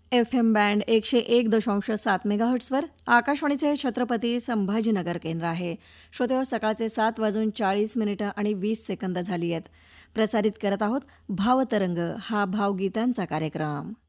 FM band 101.7 मेगाहर्ट्झवर आकाशवाणीचे छत्रपती संभाजीनगर केंद्र आहे. श्रोतेहो, सकाळचे 7:40 आणि 20 सेकंद झाली आहेत. प्रसारित करत आहोत भावतरंग, हा भावगीतांचा कार्यक्रम.